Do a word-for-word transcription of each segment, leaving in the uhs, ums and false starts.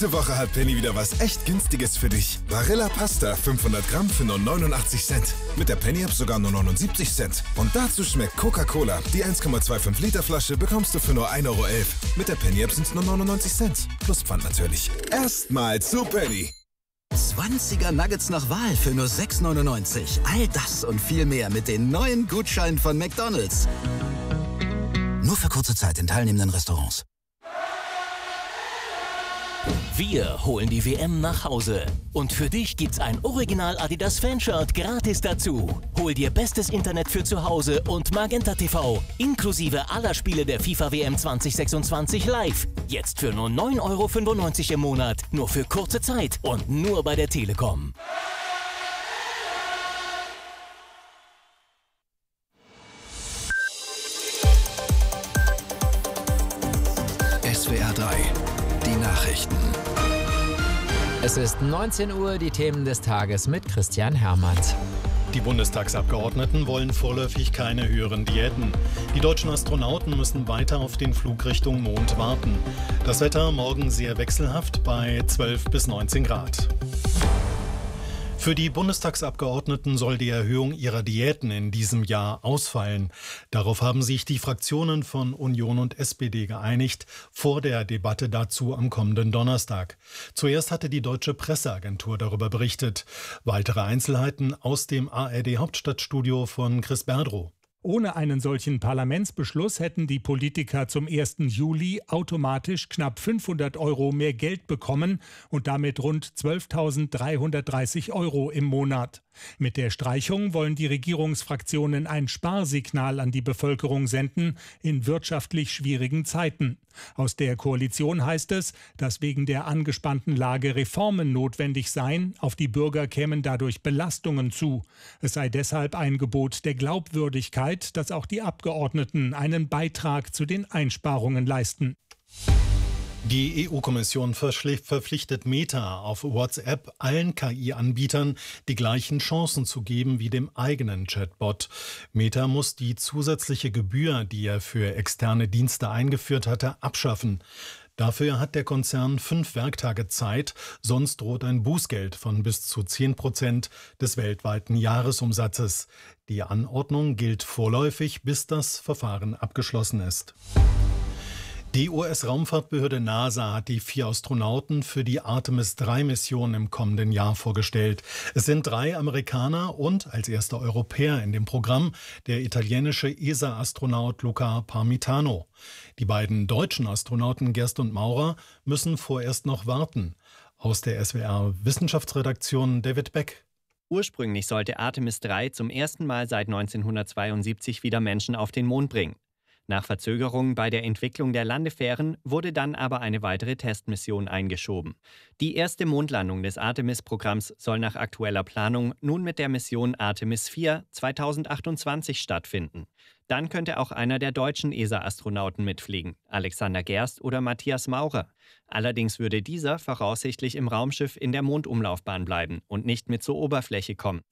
Diese Woche hat Penny wieder was echt Günstiges für dich. Barilla Pasta fünfhundert Gramm für nur neunundachtzig Cent. Mit der Penny-App sogar nur neunundsiebzig Cent. Und dazu schmeckt Coca-Cola. Die eins Komma fünfundzwanzig Liter Flasche bekommst du für nur ein Euro elf. Mit der Penny-App sind es nur neunundneunzig Cent. Plus Pfand natürlich. Erstmal zu Penny. zwanziger Nuggets nach Wahl für nur sechs neunundneunzig. All das und viel mehr mit den neuen Gutscheinen von McDonald's. Nur für kurze Zeit in teilnehmenden Restaurants. Wir holen die W M nach Hause. Und für dich gibt's ein Original Adidas Fanshirt gratis dazu. Hol dir bestes Internet für zu Hause und Magenta T V. Inklusive aller Spiele der FIFA W M zwanzig sechsundzwanzig live. Jetzt für nur neun Euro fünfundneunzig im Monat. Nur für kurze Zeit und nur bei der Telekom. S W R drei. Die Nachrichten. Es ist neunzehn Uhr, die Themen des Tages mit Christian Hermanns. Die Bundestagsabgeordneten wollen vorläufig keine höheren Diäten. Die deutschen Astronauten müssen weiter auf den Flug Richtung Mond warten. Das Wetter morgen sehr wechselhaft bei zwölf bis neunzehn Grad. Für die Bundestagsabgeordneten soll die Erhöhung ihrer Diäten in diesem Jahr ausfallen. Darauf haben sich die Fraktionen von Union und S P D geeinigt, vor der Debatte dazu am kommenden Donnerstag. Zuerst hatte die Deutsche Presseagentur darüber berichtet. Weitere Einzelheiten aus dem A R D-Hauptstadtstudio von Chris Berdrow. Ohne einen solchen Parlamentsbeschluss hätten die Politiker zum ersten Juli automatisch knapp fünfhundert Euro mehr Geld bekommen und damit rund zwölftausenddreihundertdreißig Euro im Monat. Mit der Streichung wollen die Regierungsfraktionen ein Sparsignal an die Bevölkerung senden in wirtschaftlich schwierigen Zeiten. Aus der Koalition heißt es, dass wegen der angespannten Lage Reformen notwendig seien, auf die Bürger kämen dadurch Belastungen zu. Es sei deshalb ein Gebot der Glaubwürdigkeit, dass auch die Abgeordneten einen Beitrag zu den Einsparungen leisten. Die E U-Kommission verpflichtet Meta, auf WhatsApp allen K I-Anbietern die gleichen Chancen zu geben wie dem eigenen Chatbot. Meta muss die zusätzliche Gebühr, die er für externe Dienste eingeführt hatte, abschaffen. Dafür hat der Konzern fünf Werktage Zeit, sonst droht ein Bußgeld von bis zu zehn Prozent des weltweiten Jahresumsatzes. Die Anordnung gilt vorläufig, bis das Verfahren abgeschlossen ist. Die U S-Raumfahrtbehörde NASA hat die vier Astronauten für die Artemis drei Mission im kommenden Jahr vorgestellt. Es sind drei Amerikaner und als erster Europäer in dem Programm der italienische E S A-Astronaut Luca Parmitano. Die beiden deutschen Astronauten Gerst und Maurer müssen vorerst noch warten. Aus der S W R-Wissenschaftsredaktion David Beck. Ursprünglich sollte Artemis drei zum ersten Mal seit neunzehnhundertzweiundsiebzig wieder Menschen auf den Mond bringen. Nach Verzögerungen bei der Entwicklung der Landefähren wurde dann aber eine weitere Testmission eingeschoben. Die erste Mondlandung des Artemis-Programms soll nach aktueller Planung nun mit der Mission Artemis vier zweitausendachtundzwanzig stattfinden. Dann könnte auch einer der deutschen E S A-Astronauten mitfliegen, Alexander Gerst oder Matthias Maurer. Allerdings würde dieser voraussichtlich im Raumschiff in der Mondumlaufbahn bleiben und nicht mit zur Oberfläche kommen.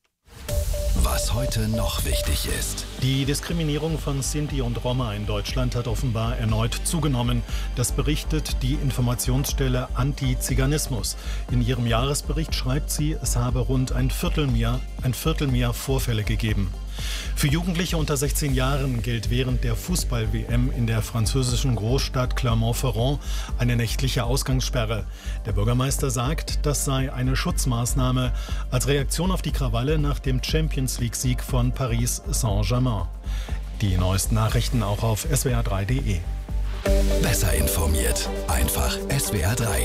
Was heute noch wichtig ist. Die Diskriminierung von Sinti und Roma in Deutschland hat offenbar erneut zugenommen. Das berichtet die Informationsstelle Anti-Ziganismus. In ihrem Jahresbericht schreibt sie, es habe rund ein Viertel mehr, ein Viertel mehr Vorfälle gegeben. Für Jugendliche unter sechzehn Jahren gilt während der Fußball-W M in der französischen Großstadt Clermont-Ferrand eine nächtliche Ausgangssperre. Der Bürgermeister sagt, das sei eine Schutzmaßnahme als Reaktion auf die Krawalle nach dem Champions-League-Sieg von Paris Saint-Germain. Die neuesten Nachrichten auch auf S W R drei punkt de. Besser informiert. Einfach S W R drei.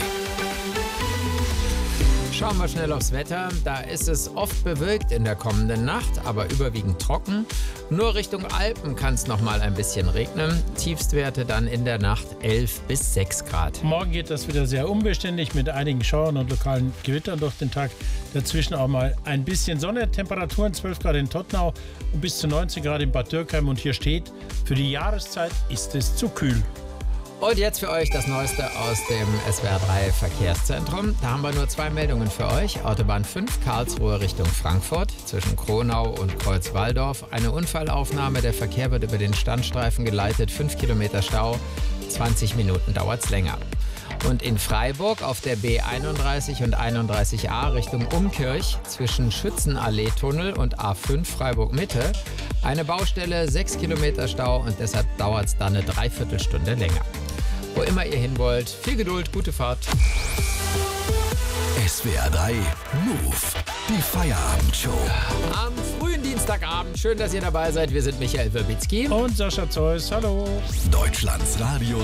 Schauen wir schnell aufs Wetter. Da ist es oft bewölkt in der kommenden Nacht, aber überwiegend trocken. Nur Richtung Alpen kann es noch mal ein bisschen regnen. Tiefstwerte dann in der Nacht elf bis sechs Grad. Morgen geht das wieder sehr unbeständig mit einigen Schauern und lokalen Gewittern durch den Tag. Dazwischen auch mal ein bisschen Sonne. Temperaturen zwölf Grad in Tottenau und bis zu neunzehn Grad in Bad Dürkheim. Und hier steht, für die Jahreszeit ist es zu kühl. Und jetzt für euch das Neueste aus dem S W R drei Verkehrszentrum. Da haben wir nur zwei Meldungen für euch. Autobahn fünf, Karlsruhe Richtung Frankfurt, zwischen Kronau und Kreuzwaldorf. Eine Unfallaufnahme, der Verkehr wird über den Standstreifen geleitet. fünf Kilometer Stau, zwanzig Minuten dauert es länger. Und in Freiburg auf der B einunddreißig und einunddreißig a Richtung Umkirch zwischen Schützenallee-Tunnel und A fünf Freiburg-Mitte eine Baustelle, sechs Kilometer Stau und deshalb dauert es dann eine Dreiviertelstunde länger. Wo immer ihr hin wollt, viel Geduld, gute Fahrt. S W R drei Move, die Feierabendshow. Am frühen Dienstagabend, schön, dass ihr dabei seid. Wir sind Michael Wirbicki und Sascha Zeus. Hallo. Deutschlands Radio